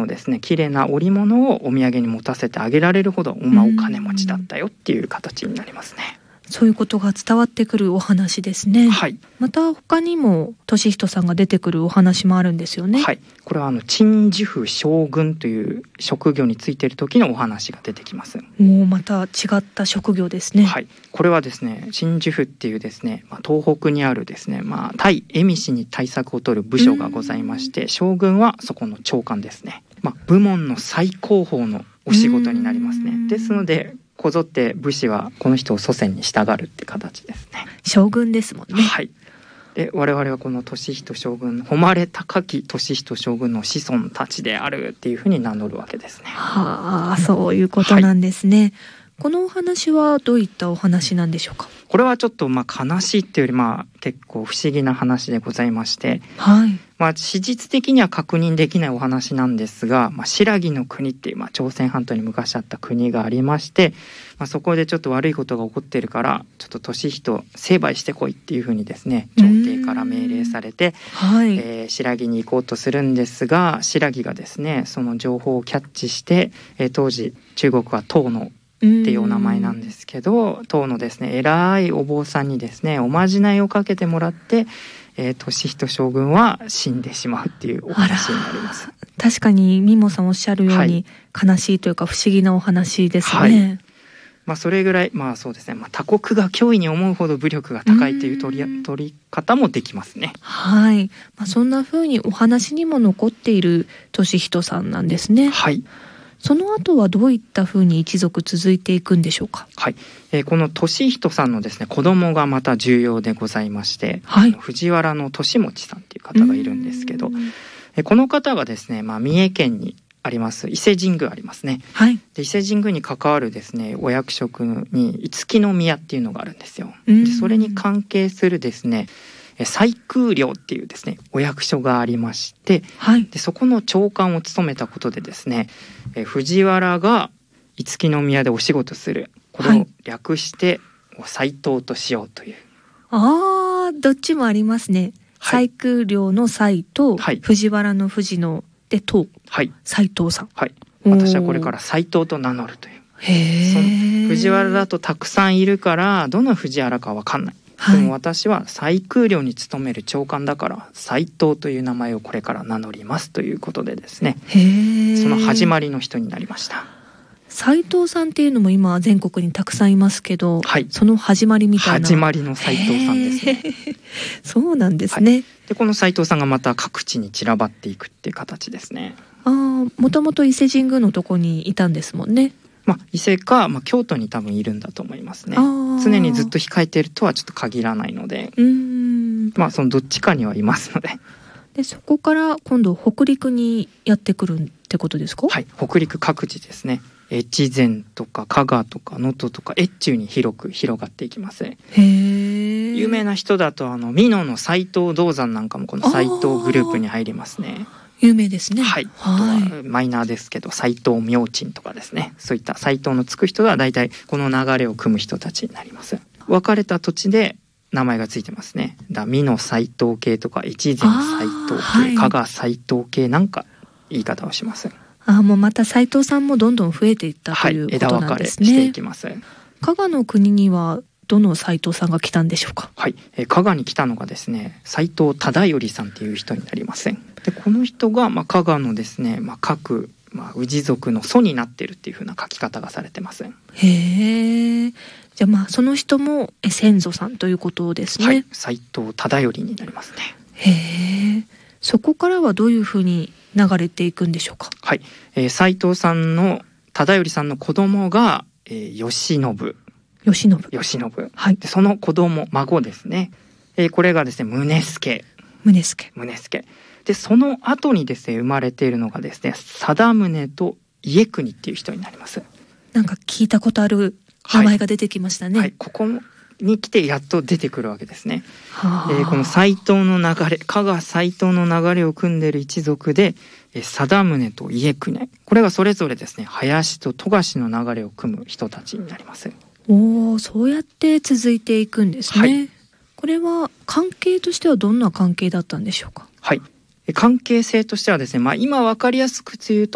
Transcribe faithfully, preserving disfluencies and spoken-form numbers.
のですね綺麗な織物をお土産に持たせてあげられるほど、まあ、お金持ちだったよっていう形になりますね。 そういうことが伝わってくるお話ですね。 はい、 また他にも俊人さんが出てくるお話もあるんですよね。 はい、これはあの鎮守府将軍という職業についている時のお話が出てきます。 もうまた違った職業ですね。 はい、これはですね鎮守府っていうですね、まあ、東北にあるですね、まあ、対蝦夷に対策を取る部署がございまして、将軍はそこの長官ですね。まあ、部門の最高峰のお仕事になりますね。ですのでこぞって武士はこの人を祖先に従うって形ですね。 将軍ですもんね。 はい。で我々はこの俊人将軍、誉れ高き俊人将軍の子孫たちであるっていうふうに名乗るわけですね。 はあ、そういうことなんですね。はい、このお話はどういったお話なんでしょうか。 これはちょっとまあ悲しいっていうよりまあ結構不思議な話でございまして、 はい、 まあ史実的には確認できないお話なんですが、まあ、新羅の国っていうまあ朝鮮半島に昔あった国がありまして、まあ、そこでちょっと悪いことが起こってるからちょっと俊人成敗してこいっていうふうにですね朝廷から命令されて、はい、えー、新羅に行こうとするんですが、新羅がですねその情報をキャッチして、えー、当時中国は唐のっていうお名前なんですけど、唐のですね偉いお坊さんにですねおまじないをかけてもらって、えー、俊人将軍は死んでしまうっていうお話になります。 確かにミモさんおっしゃるように、はい、悲しいというか不思議なお話ですね。はい、 まあ、それぐらいまあそうですね、まあ、他国が脅威に思うほど武力が高いという取り、取り方もできますね。 はい、まあ、そんな風にお話にも残っている俊人さんなんですね。 はい。 その後はどういった風に一族続いていくんでしょうか。 はい、えー、この俊人さんのですね子供がまた重要でございまして、はい、藤原の俊持さんという方がいるんですけど、えー、この方がですね、まあ、三重県にあります伊勢神宮ありますね。はい、で伊勢神宮に関わるですねお役職に五木宮っていうのがあるんですよ。でそれに関係するですね西空領っていうですねお役所がありまして、はい、でそこの長官を務めたことでですねえ藤原が五木宮でお仕事するこれを略して斎藤としようという、 はい、あーどっちもありますね。はい、西空領の斎と、はい、藤原の藤のでと、はい、斎藤さん、はい、 私はこれから斎藤と名乗るという。へその藤原だとたくさんいるからどの藤原か分かんない。はい、でも私は西空領に勤める長官だから斎藤という名前をこれから名乗りますということでですね、へその始まりの人になりました。 斎藤さんっていうのも今全国にたくさんいますけど、はい、その始まりみたいな始まりの斎藤さんですね。 そうなんですね。はい、 でこの斎藤さんがまた各地に散らばっていくっていう形ですね。 ああ、もともと伊勢神宮のとこにいたんですもんね。 まあ、伊勢か、まあ、京都に多分いるんだと思いますね。常にずっと控えているとはちょっと限らないので、うーん、まあそのどっちかにはいますので。 でそこから今度北陸にやってくるってことですか。 はい、北陸各地ですね。越前とか加賀とか能登とか越中に広く広がっていきます。へー、有名な人だとあの美濃の斎藤道山なんかもこの斎藤グループに入りますね。 有名ですね。 はい、あとはマイナーですけど斎藤明珍とかですね、そういった斎藤のつく人が大体この流れを組む人たちになります。分かれた土地で名前がついてますね。だ美濃斎藤系とか越前斎藤系、はい、加賀斎藤系なんか言い方をします。 あ、もうまた斎藤さんもどんどん増えていったということなんですね。 はい、枝分かれしていきます。 加賀の国にはどの斎藤さんが来たんでしょうか。 はい、え加賀に来たのがですね斎藤忠頼さんっていう人になります。でこの人が、まあ、加賀のですね、まあ、各、まあ、氏族の祖になっているっていう風な書き方がされてます。 へえ。じゃあまあその人も先祖さんということですね。 はい、斎藤忠頼になりますね。 へえ。そこからはどういう風に流れていくんでしょうか。 はい、えー、斎藤さんの忠頼さんの子供が、えー、慶喜慶喜慶喜、はい、でその子供孫ですね、えー、これがですね宗助宗助宗助でその後にですね生まれているのがですね貞宗と家国っていう人になります。 なんか聞いたことある名前が出てきましたね。 はいはい、ここに来てやっと出てくるわけですね。えー、この斎藤の流れ、加賀斎藤の流れを組んでいる一族で、えー、貞宗と家国、これがそれぞれですね林と富樫の流れを組む人たちになります。 おー、そうやって続いていくんですね。はい、これは関係としてはどんな関係だったんでしょうか。 はい、関係性としてはですね、まあ、今分かりやすく言うと